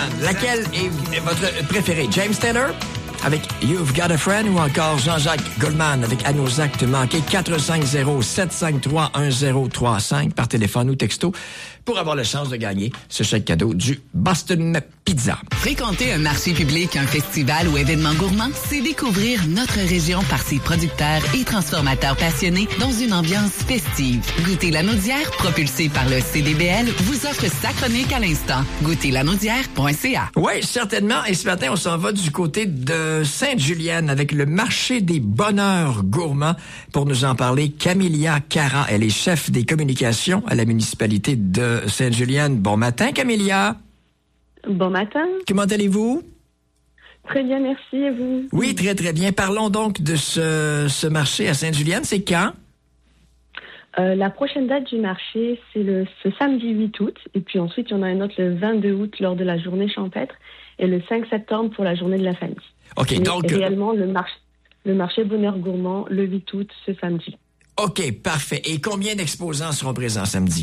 Goldman. Laquelle est votre préférée? James Taylor avec You've Got a Friend ou encore Jean-Jacques Goldman avec À nos actes manqués? 450-753-1035 par téléphone ou texto pour avoir la chance de gagner ce chèque cadeau du Boston Pizza. Fréquenter un marché public, un festival ou événement gourmand, c'est découvrir notre région par ses producteurs et transformateurs passionnés dans une ambiance festive. Goûter la Naudière, propulsé par le CDBL, vous offre sa chronique à l'instant. Goûterlanaudière.ca. Oui, certainement. Et ce matin, on s'en va du côté de Sainte-Julienne avec le marché des bonheurs gourmands. Pour nous en parler, Camélia Cara. Elle est chef des communications à la municipalité de Sainte-Julienne. Bon matin, Camélia. Bon matin. Comment allez-vous? Très bien, merci. Et vous? Oui, très, très bien. Parlons donc de ce marché à Sainte-Julienne. C'est quand? La prochaine date du marché, c'est ce samedi 8 août. Et puis ensuite, il y en a un autre le 22 août lors de la journée champêtre et le 5 septembre pour la journée de la famille. OK, mais donc... réellement, le marché bonheur gourmand, le 8 août, ce samedi. OK, parfait. Et combien d'exposants seront présents samedi?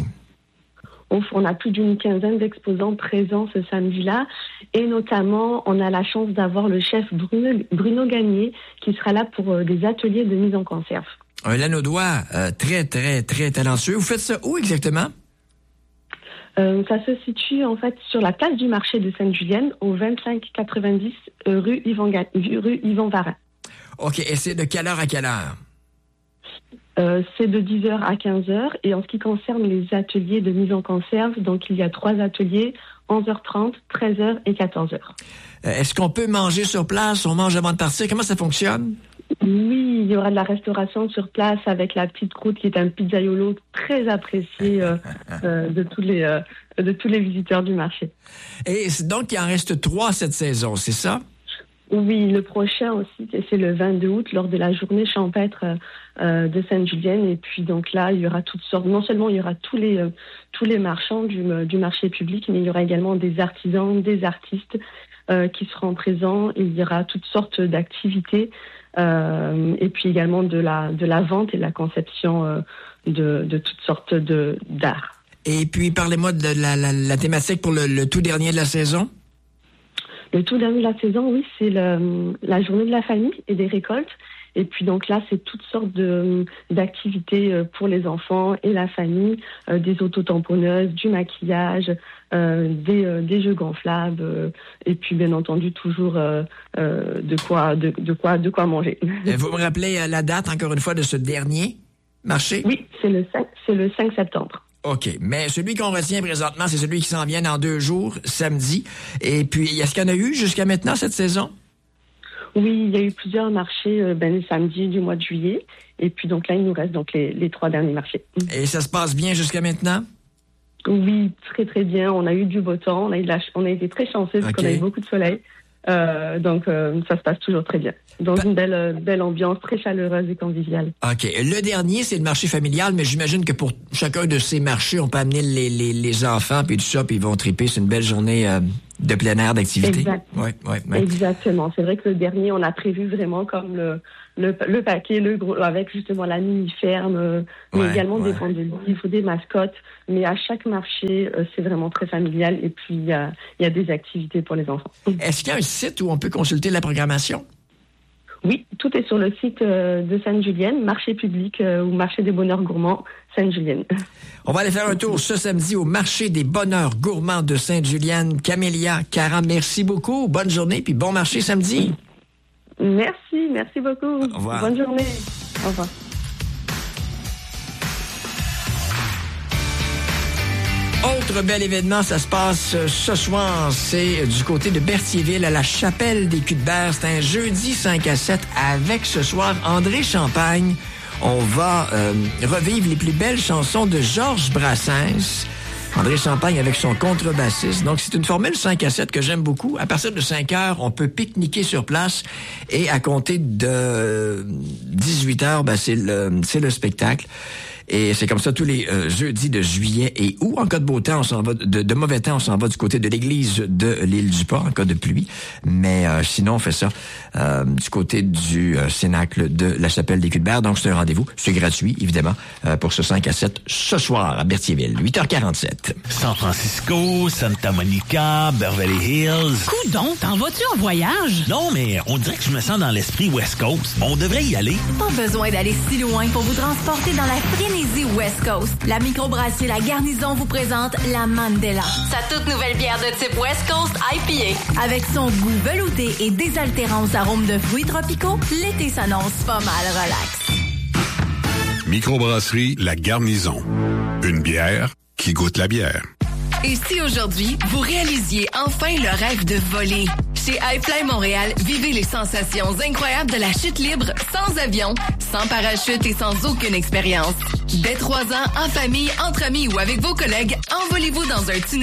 On a plus d'une quinzaine d'exposants présents ce samedi-là. Et notamment, on a la chance d'avoir le chef Bruno Gagné qui sera là pour des ateliers de mise en conserve. Un Lanaudois très, très, très talentueux. Vous faites ça où exactement? Ça se situe en fait sur la place du marché de Sainte-Julienne, au 2590 rue Yvan Varin. OK, et c'est de quelle heure à quelle heure? C'est de 10h à 15h. Et en ce qui concerne les ateliers de mise en conserve, donc il y a 3 ateliers, 11h30, 13h et 14h. Est-ce qu'on peut manger sur place? On mange avant de partir? Comment ça fonctionne? Oui, il y aura de la restauration sur place avec la petite croûte qui est un pizzaiolo très apprécié de tous les visiteurs du marché. Et donc, il en reste 3 cette saison, c'est ça? Oui, le prochain aussi, c'est le 22 août lors de la journée champêtre de Sainte-Julienne. Et puis donc là, il y aura toutes sortes. Non seulement il y aura tous les marchands du marché public, mais il y aura également des artisans, des artistes qui seront présents. Il y aura toutes sortes d'activités et puis également de la vente et de la conception de toutes sortes d'art. Et puis parlez-moi de la thématique pour le tout dernier de la saison. Le tout dernier de la saison, oui, c'est la journée de la famille et des récoltes. Et puis donc là, c'est toutes sortes d'activités pour les enfants et la famille, des autotamponneuses, du maquillage, des jeux gonflables, et puis bien entendu toujours de quoi manger. Vous me rappelez la date encore une fois de ce dernier marché? Oui, c'est le 5 septembre. OK. Mais celui qu'on retient présentement, c'est celui qui s'en vient dans 2 jours, samedi. Et puis, est-ce qu'il y en a eu jusqu'à maintenant cette saison? Oui, il y a eu plusieurs marchés le samedi du mois de juillet. Et puis donc là, il nous reste donc les 3 derniers marchés. Et ça se passe bien jusqu'à maintenant? Oui, très très bien. On a eu du beau temps. On a été très chanceux parce qu'on a eu beaucoup de soleil. Donc ça se passe toujours très bien. Dans une belle ambiance, très chaleureuse et conviviale. OK. Le dernier, c'est le marché familial, mais j'imagine que pour chacun de ces marchés, on peut amener les enfants puis tout ça, puis ils vont triper. C'est une belle journée de plein air, d'activité. Exact. Ouais. Exactement. C'est vrai que le dernier, on a prévu vraiment comme le paquet, le gros, avec justement la mini-ferme, mais également des ventes de livres, des mascottes. Mais à chaque marché, c'est vraiment très familial. Et puis, il y a des activités pour les enfants. Est-ce qu'il y a un site où on peut consulter la programmation? Oui, tout est sur le site de Sainte-Julienne, marché public ou marché des bonheurs gourmands Sainte-Julienne. On va aller faire un tour ce samedi au marché des bonheurs gourmands de Sainte-Julienne. Camélia Cara, merci beaucoup. Bonne journée, puis bon marché samedi. Merci beaucoup. Au revoir. Bonne journée. Au revoir. Autre bel événement, ça se passe ce soir, c'est du côté de Berthierville à la Chapelle des Culs-de-Berre. C'est un jeudi 5 à 7 avec ce soir André Champagne. On va revivre les plus belles chansons de Georges Brassens. André Champagne avec son contrebassiste. Donc, c'est une formule 5 à 7 que j'aime beaucoup. À partir de 5 heures, on peut pique-niquer sur place et à compter de 18 heures, c'est le spectacle. Et c'est comme ça tous les jeudis de juillet et août. En cas de beau temps, on s'en va de mauvais temps, on s'en va du côté de l'église de l'île du Port en cas de pluie. Mais sinon, on fait ça du côté du cénacle de la chapelle des Cuthberts. Donc, c'est un rendez-vous. C'est gratuit, évidemment, pour ce 5 à 7 ce soir à Berthierville, 8h47. San Francisco, Santa Monica, Beverly Hills. Coudon, t'en vas-tu en voyage? Non, mais on dirait que je me sens dans l'esprit West Coast. On devrait y aller. Pas besoin d'aller si loin pour vous transporter dans la frénésie West Coast. La microbrasserie La Garnison vous présente la Mandela. Sa toute nouvelle bière de type West Coast IPA. Avec son goût velouté et désaltérant aux arômes de fruits tropicaux, l'été s'annonce pas mal relax. Microbrasserie La Garnison. Une bière qui goûte la bière. Et si aujourd'hui, vous réalisiez enfin le rêve de voler? Chez iFly Montréal, vivez les sensations incroyables de la chute libre, sans avion, sans parachute et sans aucune expérience. Dès 3 ans, en famille, entre amis ou avec vos collègues, envolez-vous dans un tunnel